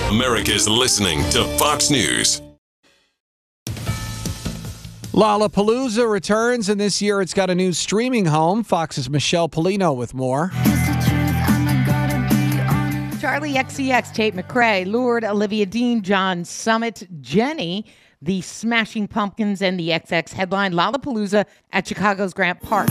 America's listening to Fox News. Lollapalooza returns, and this year it's got a new streaming home. Fox's Michelle Polino with more. Charlie XCX, Tate McRae, lured Olivia Dean, John Summit, Jenny, the Smashing Pumpkins, and the XX headline Lollapalooza at Chicago's Grant Park.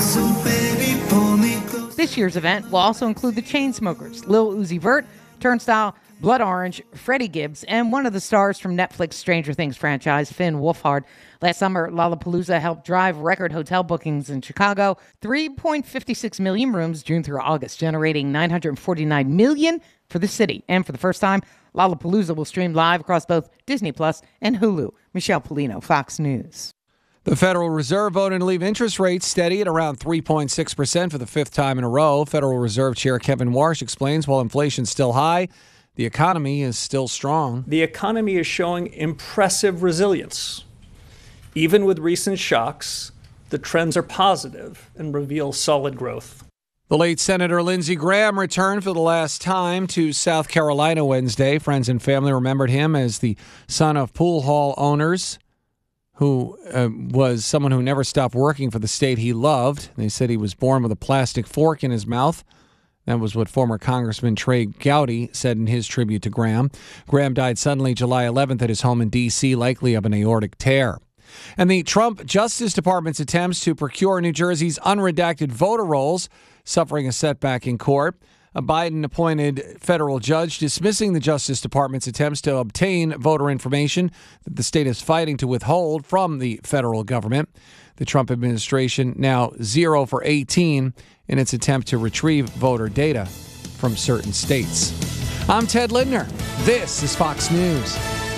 This year's event will also include the Chainsmokers, Lil Uzi Vert, Turnstile, Blood Orange, Freddie Gibbs, and one of the stars from Netflix Stranger Things franchise, Finn Wolfhard. Last summer, Lollapalooza helped drive record hotel bookings in Chicago, 3.56 million rooms June through August, generating $949 million for the city. And for the first time, Lollapalooza will stream live across both Disney Plus and Hulu. Michelle Polino, Fox News. The Federal Reserve voted to leave interest rates steady at around 3.6% for the fifth time in a row. Federal Reserve Chair Kevin Warsh explains while inflation's still high, the economy is still strong. The economy is showing impressive resilience. Even with recent shocks, the trends are positive and reveal solid growth. The late Senator Lindsey Graham returned for the last time to South Carolina Wednesday. Friends and family remembered him as the son of pool hall owners, who was someone who never stopped working for the state he loved. They said he was born with a plastic fork in his mouth. That was what former Congressman Trey Gowdy said in his tribute to Graham. Graham died suddenly July 11th at his home in D.C., likely of an aortic tear. And the Trump Justice Department's attempts to procure New Jersey's unredacted voter rolls suffering a setback in court. A Biden-appointed federal judge dismissing the Justice Department's attempts to obtain voter information that the state is fighting to withhold from the federal government. The Trump administration now 0 for 18 in its attempt to retrieve voter data from certain states. I'm Ted Lindner. This is Fox News.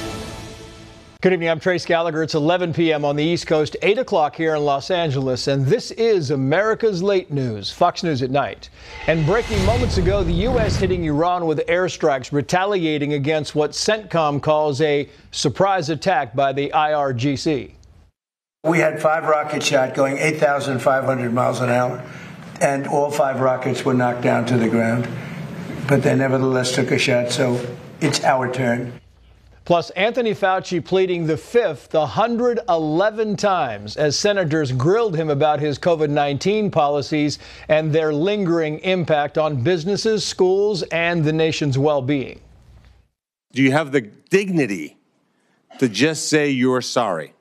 Good evening. I'm Trace Gallagher. It's 11 p.m. on the East Coast, 8 o'clock here in Los Angeles, and this is America's Late News, Fox News at Night. And breaking moments ago, the U.S. hitting Iran with airstrikes, retaliating against what CENTCOM calls a surprise attack by the IRGC. We had 5 rockets shot going 8,500 miles an hour, and all 5 rockets were knocked down to the ground. But they nevertheless took a shot, so it's our turn. Plus, Anthony Fauci pleading the fifth 111 times as senators grilled him about his COVID-19 policies and their lingering impact on businesses, schools, and the nation's well-being. Do you have the dignity to just say you're sorry?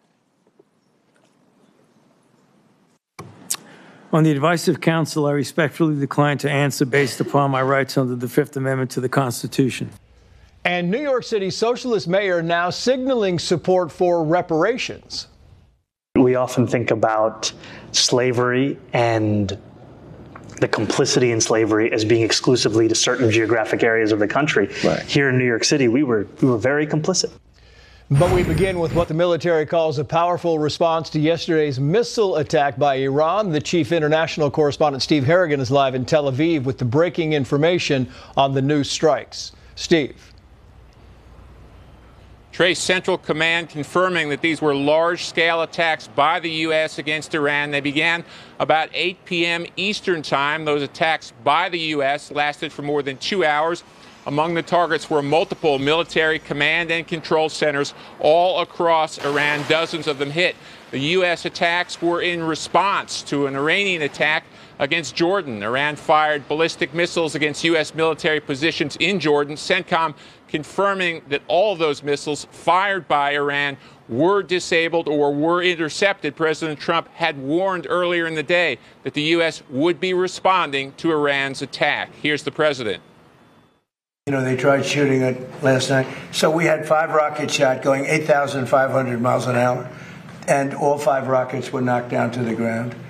On the advice of counsel, I respectfully decline to answer based upon my rights under the Fifth Amendment to the Constitution. And New York City socialist mayor now signaling support for reparations. We often think about slavery and the complicity in slavery as being exclusively to certain geographic areas of the country. Right. Here in New York City, we were very complicit. But we begin with what the military calls a powerful response to yesterday's missile attack by Iran. The chief international correspondent Steve Harrigan is live in Tel Aviv with the breaking information on the new strikes. Steve. Trace, Central Command confirming that these were large-scale attacks by the U.S. against Iran. They began about 8 p.m. Eastern Time. Those attacks by the U.S. lasted for more than 2 hours. Among the targets were multiple military command and control centers all across Iran. Dozens of them hit. The U.S. attacks were in response to an Iranian attack against Jordan. Iran fired ballistic missiles against U.S. military positions in Jordan. CENTCOM confirming that all of those missiles fired by Iran were disabled or were intercepted. President Trump had warned earlier in the day that the U.S. would be responding to Iran's attack. Here's the president. You know, they tried shooting it last night. So we had 5 rockets shot going 8,500 miles an hour, and all 5 rockets were knocked down to the ground.